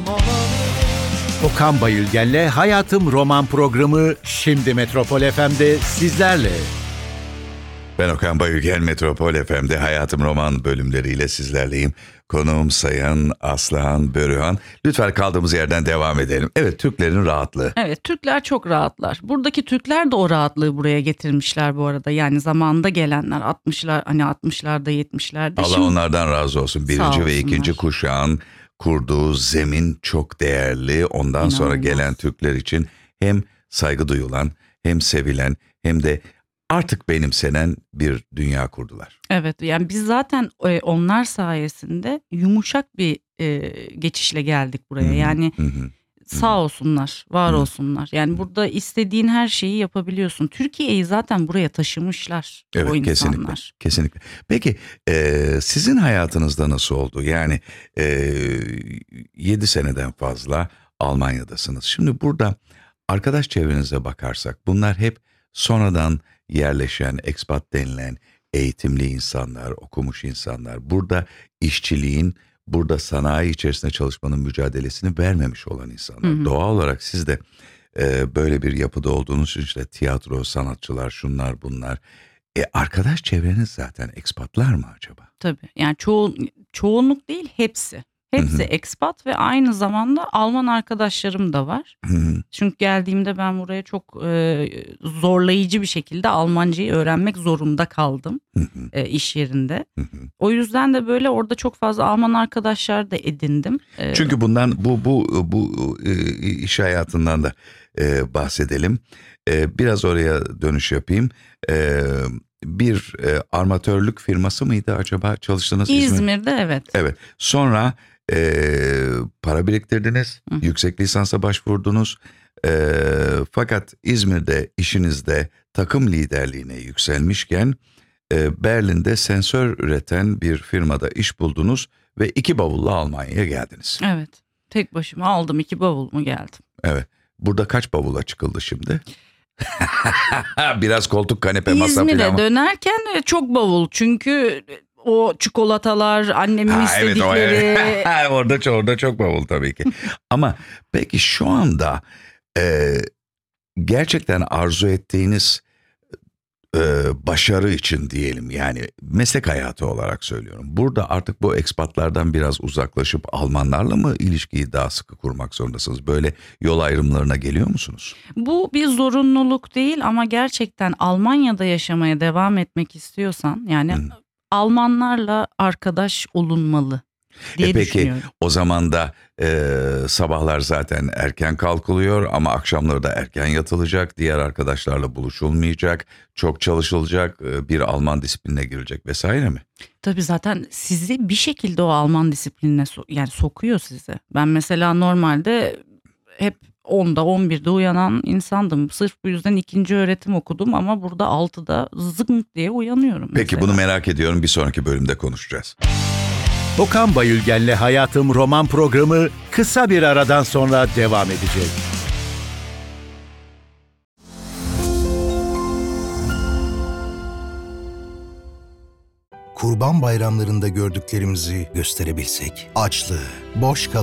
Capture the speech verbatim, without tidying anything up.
Okan Bayülgen'le Hayatım Roman programı şimdi Metropol F M'de sizlerle. Ben Okan Bayülgen, Metropol F M'de Hayatım Roman bölümleriyle sizlerleyim. Konuğum Sayın Aslıhan Börühan. Lütfen kaldığımız yerden devam edelim. Evet, Türklerin rahatlığı. Evet, Türkler çok rahatlar. Buradaki Türkler de o rahatlığı buraya getirmişler bu arada. Yani zamanında gelenler altmışlar, hani altmışlarda yetmişlerde. Allah Şimdi, onlardan razı olsun. Birinci ve ikinci kuşağın kurduğu zemin çok değerli. Ondan İnanılmaz. Sonra gelen Türkler için hem saygı duyulan, hem sevilen, hem de artık benimsenen bir dünya kurdular. Evet, yani biz zaten e, onlar sayesinde yumuşak bir e, geçişle geldik buraya. Hı-hı, yani hı-hı, sağ olsunlar, var hı-hı. olsunlar. Yani hı-hı. burada istediğin her şeyi yapabiliyorsun. Türkiye'yi zaten buraya taşımışlar evet, o insanlar. Kesinlikle, kesinlikle. Peki e, sizin hayatınızda nasıl oldu? Yani e, yedi seneden fazla Almanya'dasınız. Şimdi burada arkadaş çevrenize bakarsak bunlar hep sonradan yerleşen, expat denilen eğitimli insanlar, okumuş insanlar. Burada işçiliğin, burada sanayi içerisinde çalışmanın mücadelesini vermemiş olan insanlar. Hı hı. Doğal olarak siz de e, böyle bir yapıda olduğunuz için işte tiyatro, sanatçılar, şunlar bunlar. E, arkadaş çevreniz zaten ekspatlar mı acaba? Tabii, yani çoğu, çoğunluk değil, hepsi. Hepsi Hı-hı. ekspat ve aynı zamanda Alman arkadaşlarım da var. Hı-hı. Çünkü geldiğimde ben buraya çok e, zorlayıcı bir şekilde Almancayı öğrenmek zorunda kaldım e, iş yerinde. Hı-hı. O yüzden de böyle orada çok fazla Alman arkadaşlar da edindim. E, Çünkü bundan bu bu bu e, iş hayatından da e, bahsedelim. E, biraz oraya dönüş yapayım. E, bir e, armatörlük firması mıydı acaba çalıştığınız? İzmir'de İzmir? evet. Evet. Sonra Ee, para biriktirdiniz, Hı. yüksek lisansa başvurdunuz. Ee, fakat İzmir'de işinizde takım liderliğine yükselmişken e, Berlin'de sensör üreten bir firmada iş buldunuz ve iki bavulla Almanya'ya geldiniz. Evet, tek başıma aldım iki bavulumu geldim. Evet, burada kaç bavulla çıkıldı şimdi? Biraz koltuk, kanepe, masa falan. İzmir'e dönerken çok bavul çünkü... O çikolatalar, annemin ha, istedikleri. Evet, o, orada, orada çok bavul tabii ki. Ama peki şu anda e, gerçekten arzu ettiğiniz e, başarı için diyelim, yani meslek hayatı olarak söylüyorum. Burada artık bu ekspatlardan biraz uzaklaşıp Almanlarla mı ilişkiyi daha sıkı kurmak zorundasınız? Böyle yol ayrımlarına geliyor musunuz? Bu bir zorunluluk değil ama gerçekten Almanya'da yaşamaya devam etmek istiyorsan yani... Hmm. Almanlarla arkadaş olunmalı diye e peki, düşünüyorum. Peki o zaman da e, sabahlar zaten erken kalkılıyor ama akşamları da erken yatılacak. Diğer arkadaşlarla buluşulmayacak, çok çalışılacak, e, bir Alman disiplinine girilecek vesaire mi? Tabii zaten sizi bir şekilde o Alman disiplinine so- yani sokuyor sizi. Ben mesela normalde hep onda on birde uyanan insandım. Sırf bu yüzden ikinci öğretim okudum ama burada altıda zıng diye uyanıyorum. Peki mesela. Bunu merak ediyorum, bir sonraki bölümde konuşacağız. Okan Bayülgen'le Hayatım Roman programı kısa bir aradan sonra devam edecek. Kurban bayramlarında gördüklerimizi gösterebilsek, açlığı, boş